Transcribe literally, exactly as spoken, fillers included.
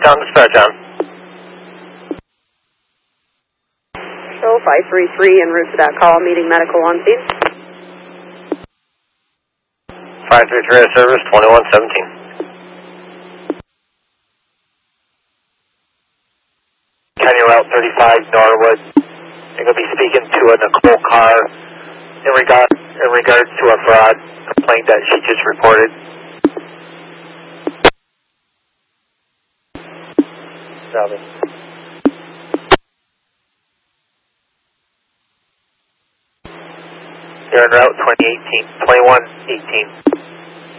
Town dispatch on. Show five three three en route to that call, meeting medical on scene. five three three service, twenty-one seventeen. County Route thirty-five, Norwood. You're going to be speaking to a Nicole Carr in regard in regards to a fraud complaint that she just reported. Robin. You're en route twenty eighteen, twenty-one eighteen.